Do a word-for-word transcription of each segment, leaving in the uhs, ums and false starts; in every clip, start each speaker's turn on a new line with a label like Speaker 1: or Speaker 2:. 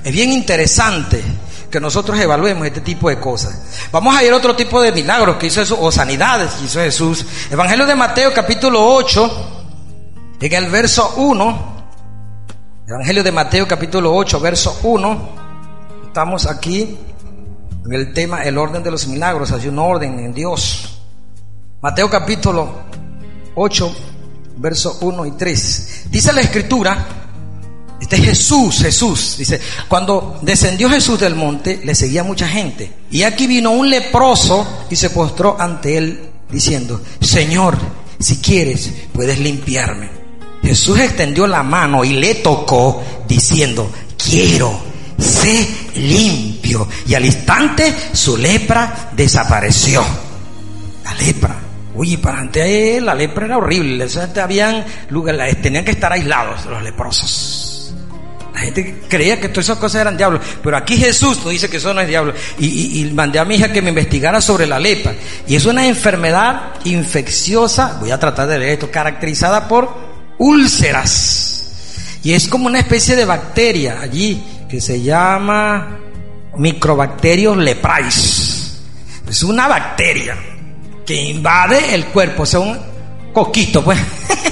Speaker 1: Es bien interesante que nosotros evaluemos este tipo de cosas. Vamos a ir a otro tipo de milagros que hizo Jesús, o sanidades que hizo Jesús. Evangelio de Mateo capítulo ocho, en el verso uno. Evangelio de Mateo capítulo ocho, verso uno. Estamos aquí en el tema, el orden de los milagros. Hay un orden en Dios. Mateo capítulo ocho, verso uno y tres. Dice la escritura, este es Jesús, Jesús, dice, cuando descendió Jesús del monte, le seguía mucha gente. Y aquí vino un leproso y se postró ante él, diciendo: Señor, si quieres, puedes limpiarme. Jesús extendió la mano y le tocó, diciendo: quiero, sé limpio. Y al instante su lepra desapareció. La lepra. Uy, para antes la lepra era horrible. Habían lugares, tenían que estar aislados los leprosos. La gente creía que todas esas cosas eran diablos, pero aquí Jesús nos dice que eso no es diablo. Y, y, y mandé a mi hija que me investigara sobre la lepra. Y es una enfermedad infecciosa, voy a tratar de leer esto, caracterizada por úlceras. Y es como una especie de bacteria allí que se llama Microbacterium leprae. Es una bacteria que invade el cuerpo, o sea, un coquito, pues,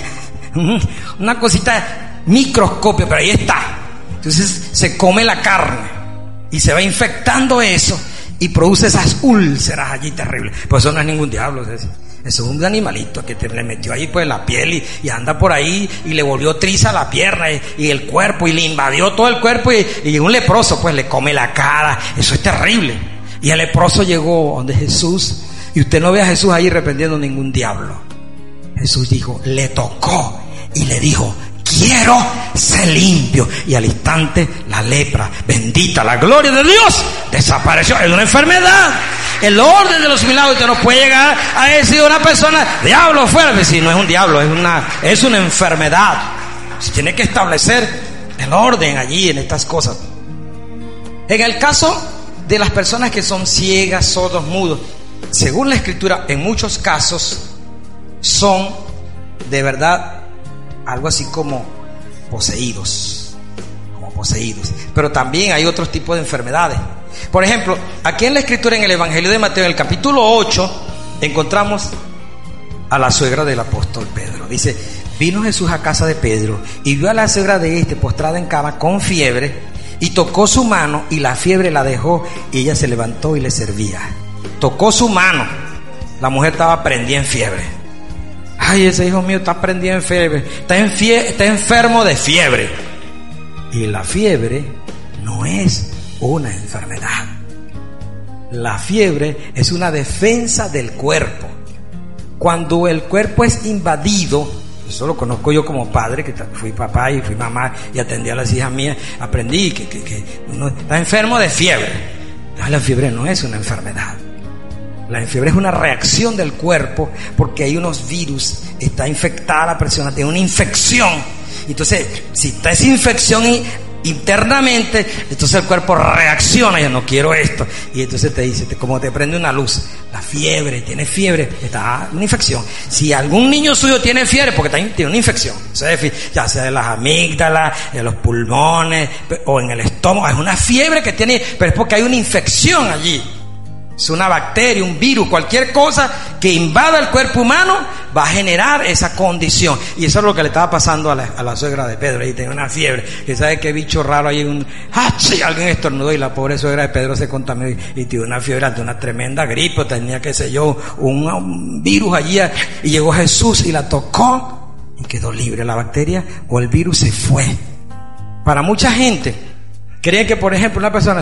Speaker 1: una cosita microscopio, pero ahí está. Entonces se come la carne y se va infectando eso y produce esas úlceras allí terribles. Pues eso no es ningún diablo, es decir, eso es un animalito que te le metió ahí pues la piel y, y anda por ahí y le volvió triza la pierna y, y el cuerpo y le invadió todo el cuerpo y, y un leproso pues le come la cara. Eso es terrible. Y el leproso llegó donde Jesús y usted no ve a Jesús ahí reprendiendo ningún diablo. Jesús dijo, le tocó y le dijo: quiero ser limpio. Y al instante la lepra, bendita la gloria de Dios, desapareció. Es una enfermedad. El orden de los milagros. Usted no puede llegar a decir a una persona: diablo fuera. Pues si no es un diablo, es una, es una enfermedad. Se tiene que establecer el orden allí en estas cosas. En el caso de las personas que son ciegas, sordos, mudos, según la escritura, en muchos casos son de verdad algo así como poseídos, como poseídos. Pero también hay otros tipos de enfermedades. Por ejemplo, aquí en la escritura, en el Evangelio de Mateo, en el capítulo ocho, encontramos a la suegra del apóstol Pedro. Dice: vino Jesús a casa de Pedro y vio a la suegra de este postrada en cama con fiebre, y tocó su mano y la fiebre la dejó y ella se levantó y le servía. Tocó su mano. La mujer estaba prendida en fiebre. Ay, ese hijo mío está prendido en fiebre, está, en fie- está enfermo de fiebre. Y la fiebre no es una enfermedad. La fiebre es una defensa del cuerpo. Cuando el cuerpo es invadido, eso lo conozco yo como padre, que fui papá y fui mamá y atendí a las hijas mías, aprendí que, que, que uno está enfermo de fiebre. La fiebre no es una enfermedad. La fiebre es una reacción del cuerpo porque hay unos virus, está infectada la persona, tiene una infección. Entonces, si está esa infección internamente, entonces el cuerpo reacciona: yo no quiero esto. Y entonces te dice, como te prende una luz, la fiebre, tiene fiebre, está una infección. Si algún niño suyo tiene fiebre, porque tiene una infección, ya sea de las amígdalas, de los pulmones o en el estómago, es una fiebre que tiene, pero es porque hay una infección allí. Es una bacteria, un virus, cualquier cosa que invada el cuerpo humano va a generar esa condición. Y eso es lo que le estaba pasando a la, a la suegra de Pedro. Ahí tenía una fiebre. Y sabe qué bicho raro hay, un ¡ah! Sí, alguien estornudó y la pobre suegra de Pedro se contaminó y, y tuvo una fiebre ante una tremenda gripe. Tenía, qué sé yo, un, un virus allí. Y llegó Jesús y la tocó y quedó libre. La bacteria o el virus se fue. Para mucha gente, creen que, por ejemplo, una persona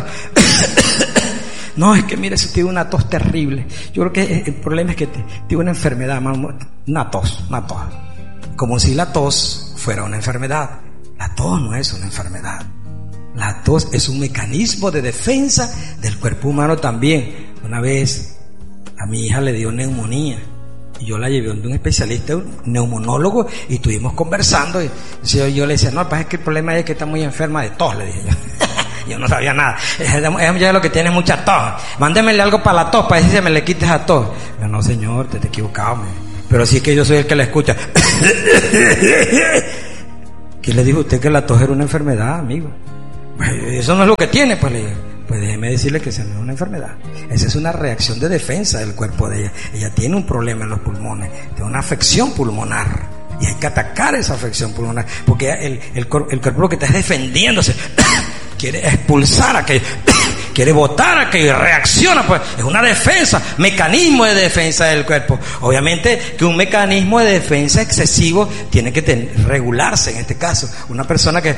Speaker 1: no, es que mire, si tiene una tos terrible. Yo creo que el problema es que tiene una enfermedad, una tos, una tos. Como si la tos fuera una enfermedad. La tos no es una enfermedad. La tos es un mecanismo de defensa del cuerpo humano también. Una vez a mi hija le dio neumonía y yo la llevé donde un especialista, un neumonólogo, y estuvimos conversando. Y yo, yo le decía: no, pasa es que el problema es que está muy enferma de tos, le dije yo. Yo no sabía nada. Ella lo que tiene es mucha tos. Mándemele algo para la tos, para decir, me le quites a tos. Yo, no, señor, te, te equivocado. Man. Pero sí que yo soy el que la escucha. ¿Quién le dijo a usted que la tos era una enfermedad, amigo? Eso no es lo que tiene, pues le digo, pues déjeme decirle que esa no es una enfermedad. Esa es una reacción de defensa del cuerpo de ella. Ella tiene un problema en los pulmones, tiene una afección pulmonar. Y hay que atacar esa afección pulmonar, porque el, el, el cuerpo lo que está es defendiéndose, quiere expulsar aquello, quiere botar aquello, reacciona, pues es una defensa, mecanismo de defensa del cuerpo. Obviamente que un mecanismo de defensa excesivo tiene que ten, regularse. En este caso, una persona que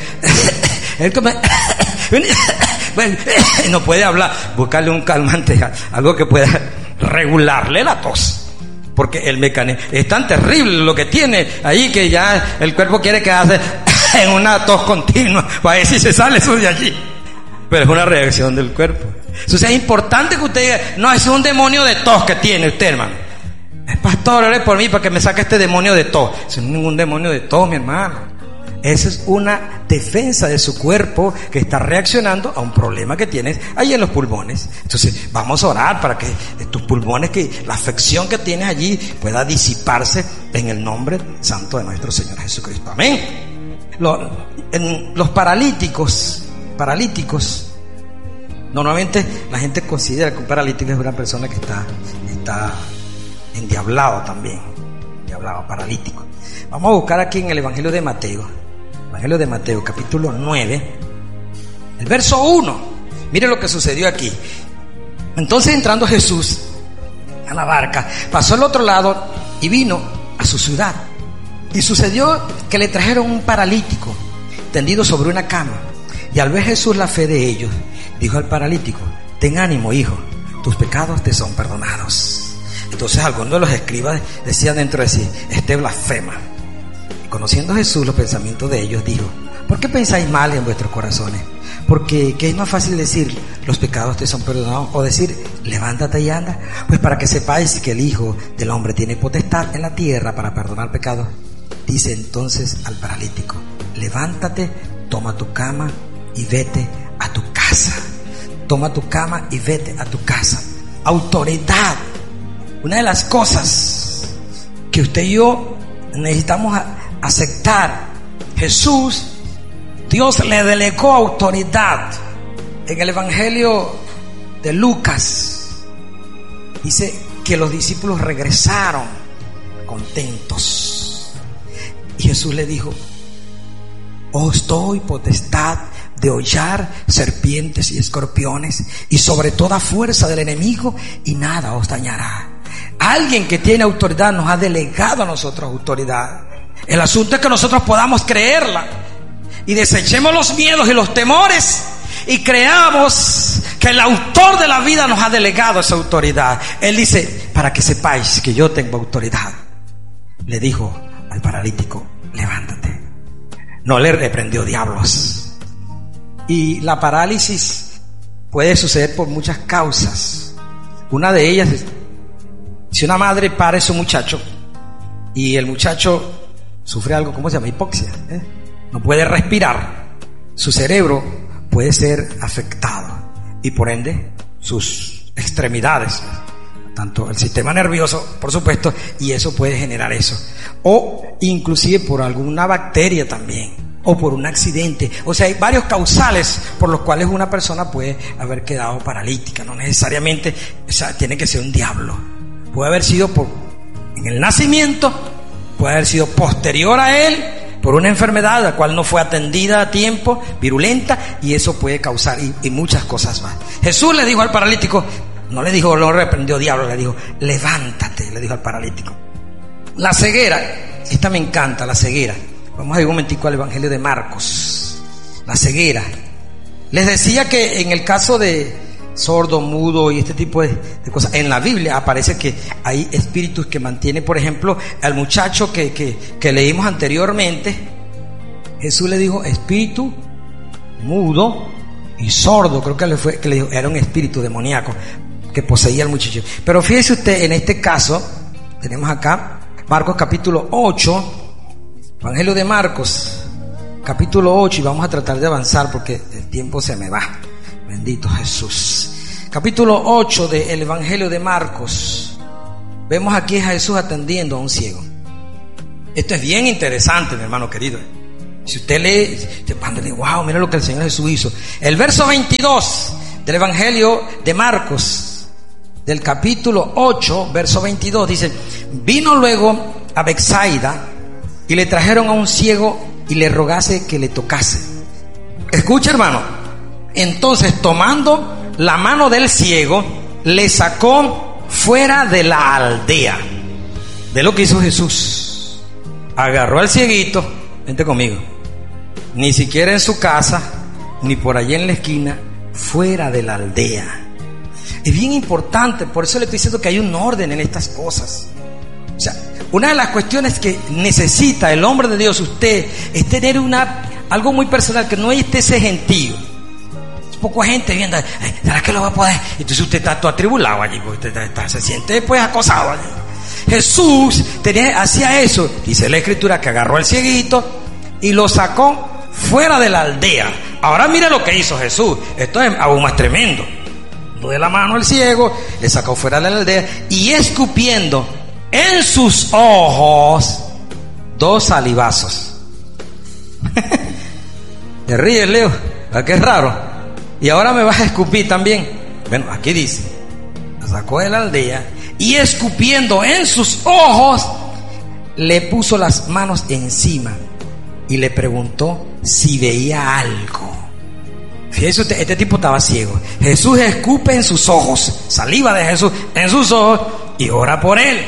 Speaker 1: no puede hablar, buscarle un calmante, algo que pueda regularle la tos. Porque el mecanismo es tan terrible lo que tiene ahí que ya el cuerpo quiere quedarse en una tos continua para ver si se sale eso de allí. Pero es una reacción del cuerpo. Entonces es importante que usted diga, no, es un demonio de tos que tiene usted, hermano. Es pastor, ore por mí para que me saque este demonio de tos. Eso no es ningún demonio de tos, mi hermano. Esa es una defensa de su cuerpo que está reaccionando a un problema que tienes ahí en los pulmones. Entonces vamos a orar para que tus pulmones, que la afección que tienes allí pueda disiparse en el nombre santo de nuestro Señor Jesucristo. Amén. Los, en, los paralíticos, paralíticos, normalmente la gente considera que un paralítico es una persona que está, está endiablado también, endiablado, paralítico. Vamos a buscar aquí en el Evangelio de Mateo. Evangelio de Mateo, capítulo nueve, el verso uno. Mire lo que sucedió aquí. Entonces, entrando Jesús a la barca, pasó al otro lado y vino a su ciudad. Y sucedió que le trajeron un paralítico tendido sobre una cama. Y al ver Jesús la fe de ellos, dijo al paralítico: ten ánimo, hijo, tus pecados te son perdonados. Entonces algunos de los escribas decían dentro de sí: este blasfema. Conociendo Jesús los pensamientos de ellos, dijo: ¿por qué pensáis mal en vuestros corazones? Porque ¿qué es más fácil decir, los pecados te son perdonados, o decir, levántate y anda? Pues para que sepáis que el Hijo del Hombre tiene potestad en la tierra para perdonar pecados. Dice entonces al paralítico: levántate, toma tu cama y vete a tu casa. Toma tu cama y vete a tu casa. Autoridad. Una de las cosas que usted y yo necesitamos a aceptar, Jesús, Dios le delegó autoridad. En el Evangelio de Lucas dice que los discípulos regresaron contentos y Jesús le dijo: os doy potestad de hollar serpientes y escorpiones y sobre toda fuerza del enemigo, y nada os dañará. Alguien que tiene autoridad nos ha delegado a nosotros autoridad. El asunto es que nosotros podamos creerla y desechemos los miedos y los temores y creamos que el autor de la vida nos ha delegado esa autoridad. Él dice: para que sepáis que yo tengo autoridad. Le dijo al paralítico: levántate. No le reprendió diablos. Y la parálisis puede suceder por muchas causas. Una de ellas es si una madre pare a su muchacho y el muchacho sufre algo, ¿cómo se llama? Hipoxia, ¿eh? No puede respirar. Su cerebro puede ser afectado y por ende sus extremidades, tanto el sistema nervioso, por supuesto, y eso puede generar eso. O inclusive por alguna bacteria también, o por un accidente. O sea, hay varios causales por los cuales una persona puede haber quedado paralítica. No necesariamente, o sea, tiene que ser un diablo. Puede haber sido por, en el nacimiento, puede haber sido posterior a él, por una enfermedad la cual no fue atendida a tiempo, virulenta, y eso puede causar y, y muchas cosas más. Jesús le dijo al paralítico, no le dijo, no reprendió diablo, le dijo, levántate, le dijo al paralítico. La ceguera, esta me encanta, la ceguera. Vamos a ir un momentico al Evangelio de Marcos. La ceguera. Les decía que en el caso de sordo, mudo y este tipo de, de cosas, en la Biblia aparece que hay espíritus que mantienen, por ejemplo, al muchacho que, que, que leímos anteriormente. Jesús le dijo espíritu mudo y sordo, creo que le fue que le dijo, era un espíritu demoníaco que poseía al muchacho. Pero fíjese usted, en este caso tenemos acá Marcos capítulo ocho, Evangelio de Marcos capítulo ocho, y vamos a tratar de avanzar porque el tiempo se me va. Bendito Jesús. Capítulo ocho del Evangelio de Marcos. Vemos aquí a Jesús atendiendo a un ciego. Esto es bien interesante, mi hermano querido. Si usted lee, usted, wow, mira lo que el Señor Jesús hizo. El verso veintidós del Evangelio de Marcos, del capítulo ocho, verso veintidós, dice: vino luego a Betsaida y le trajeron a un ciego y le rogase que le tocase. Escucha, hermano. Entonces, tomando la mano del ciego, le sacó fuera de la aldea. De lo que hizo Jesús. Agarró al cieguito, vente conmigo. Ni siquiera en su casa, ni por allí en la esquina, fuera de la aldea. Es bien importante, por eso le estoy diciendo que hay un orden en estas cosas. O sea, una de las cuestiones que necesita el hombre de Dios, usted, es tener una algo muy personal, que no esté ese gentío. Poca gente viendo, ¿será que lo va a poder? Entonces usted está todo atribulado allí, usted está, está, se siente pues acosado allí. Jesús tenía, hacía eso, dice la Escritura, que agarró al cieguito y lo sacó fuera de la aldea. Ahora mire lo que hizo Jesús, esto es aún más tremendo. De la mano al ciego, le sacó fuera de la aldea y escupiendo en sus ojos dos salivazos. ¿Te ríes, Leo? ¿A qué es raro? Y ahora me vas a escupir también. Bueno, aquí dice: lo sacó de la aldea y escupiendo en sus ojos, le puso las manos encima y le preguntó si veía algo. Fíjese usted, este tipo estaba ciego. Jesús escupe en sus ojos, saliva de Jesús en sus ojos, y ora por él.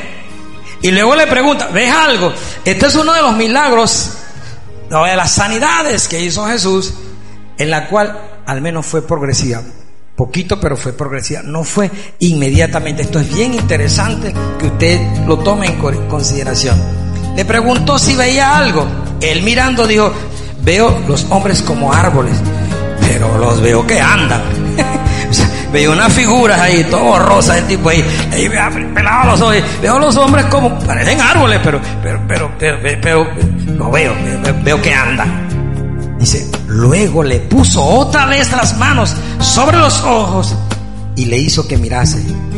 Speaker 1: Y luego le pregunta: ¿ves algo? Este es uno de los milagros, no, de las sanidades que hizo Jesús, en la cual al menos fue progresiva. Poquito, pero fue progresiva. No fue inmediatamente. Esto es bien interesante que usted lo tome en consideración. Le preguntó si veía algo. Él mirando dijo: veo los hombres como árboles, pero los veo que andan. O sea, veo unas figuras ahí, todo borrosa el tipo ahí, ahí pelado los ojos. Veo los hombres como, parecen árboles, pero, pero, pero, pero, pero, pero lo veo, veo, veo que andan. Dice: luego le puso otra vez las manos sobre los ojos y le hizo que mirase,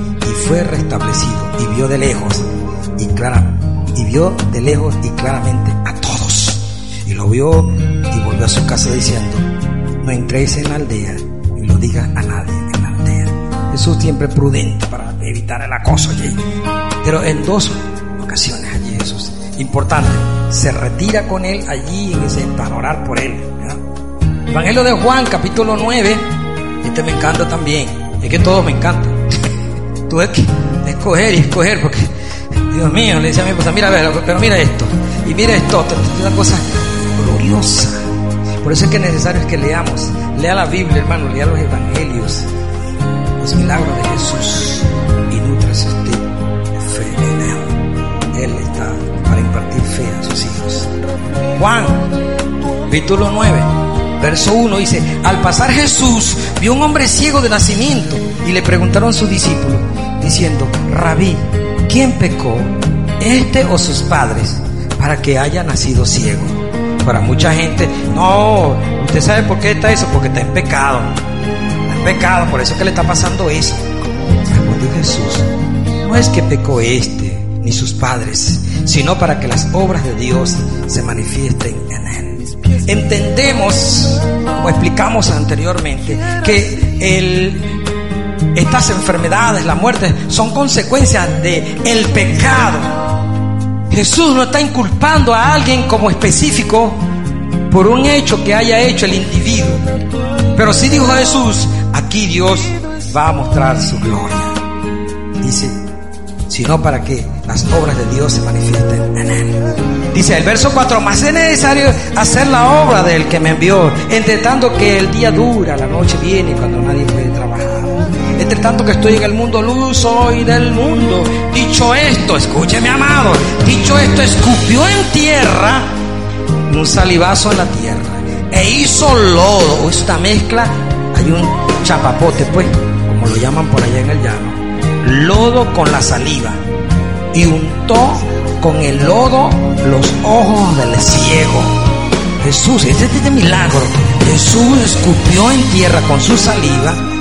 Speaker 1: y fue restablecido, y vio de lejos y clara, y vio de lejos y claramente a todos, y lo vio y volvió a su casa diciendo: no entréis en la aldea y lo diga a nadie en la aldea. Jesús siempre prudente para evitar el acoso allí, pero en dos ocasiones allí Jesús, importante, se retira con él allí en ese, para orar por él, ¿verdad? Evangelio de Juan, capítulo nueve. Este me encanta también. Es que todos me encantan. Tuve que escoger y escoger porque, Dios mío, le decía a mi esposa: mira, a ver, pero mira esto y mira esto, es una cosa gloriosa. Por eso es que es necesario es que leamos, lea la Biblia, hermano, lea los evangelios, los milagros de Jesús, y nútrase usted de fe en él. Él está para impartir fe a sus hijos. Juan, capítulo nueve, verso uno dice: al pasar Jesús vio un hombre ciego de nacimiento y le preguntaron sus discípulos diciendo: Rabí, ¿quién pecó, este o sus padres, para que haya nacido ciego? Para mucha gente, no, usted sabe por qué está eso, porque está en pecado, está en pecado, por eso es que le está pasando eso. Respondió Jesús: no es que pecó este ni sus padres, sino para que las obras de Dios se manifiesten en él. Entendemos, como explicamos anteriormente, que el, estas enfermedades, la muerte, son consecuencias de el pecado. Jesús no está inculpando a alguien como específico por un hecho que haya hecho el individuo, pero sí dijo Jesús: aquí Dios va a mostrar su gloria. Dice: sino para que las obras de Dios se manifiesten en él. Dice el verso cuatro: más es necesario hacer la obra del que me envió, entre tanto que el día dura, la noche viene cuando nadie puede trabajar. Entre tanto que estoy en el mundo, luz soy del mundo. Dicho esto, escúcheme, amado, dicho esto, escupió en tierra un salivazo en la tierra e hizo lodo. Esta mezcla, hay un chapapote, pues, como lo llaman por allá en el llano, lodo con la saliva, y untó con el lodo los ojos del ciego. Jesús, este es este milagro. Jesús escupió en tierra con su saliva